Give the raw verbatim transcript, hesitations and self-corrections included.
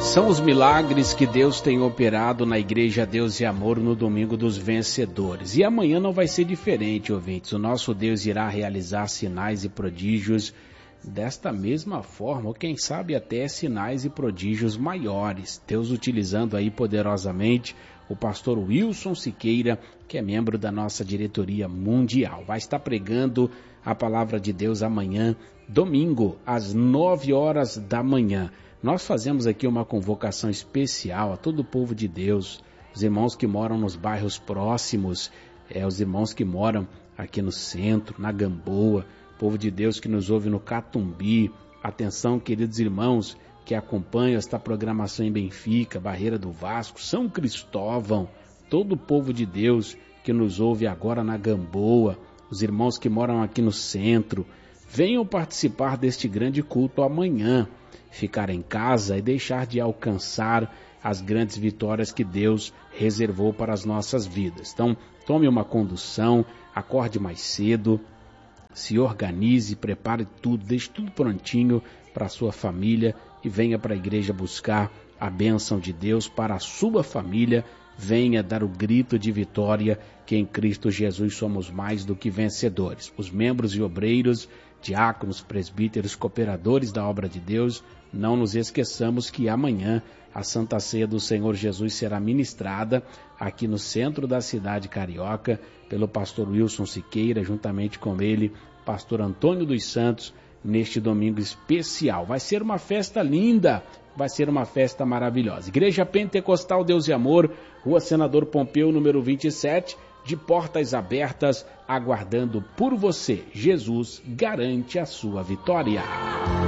São os milagres que Deus tem operado na Igreja Deus e Amor no Domingo dos Vencedores. E amanhã não vai ser diferente, ouvintes. O nosso Deus irá realizar sinais e prodígios desta mesma forma, ou quem sabe até sinais e prodígios maiores. Deus utilizando aí poderosamente o pastor Wilson Siqueira, que é membro da nossa diretoria mundial. Vai estar pregando a palavra de Deus amanhã, domingo, às nove horas da manhã. Nós fazemos aqui uma convocação especial a todo o povo de Deus, os irmãos que moram nos bairros próximos, é, os irmãos que moram aqui no centro, na Gamboa, povo de Deus que nos ouve no Catumbi. Atenção, queridos irmãos que acompanham esta programação em Benfica, Barreira do Vasco, São Cristóvão, todo o povo de Deus que nos ouve agora na Gamboa, os irmãos que moram aqui no centro, venham participar deste grande culto amanhã. Ficar em casa e deixar de alcançar as grandes vitórias que Deus reservou para as nossas vidas. Então, tome uma condução, acorde mais cedo, se organize, prepare tudo, deixe tudo prontinho para a sua família e venha para a igreja buscar a bênção de Deus para a sua família. Venha dar o grito de vitória que em Cristo Jesus somos mais do que vencedores. Os membros e obreiros, diáconos, presbíteros, cooperadores da obra de Deus, não nos esqueçamos que amanhã a Santa Ceia do Senhor Jesus será ministrada aqui no centro da cidade carioca pelo pastor Wilson Siqueira, juntamente com ele, pastor Antônio dos Santos, neste domingo especial. Vai ser uma festa linda, vai ser uma festa maravilhosa. Igreja Pentecostal Deus e Amor, Rua Senador Pompeu, número vinte e sete, de portas abertas, aguardando por você. Jesus garante a sua vitória.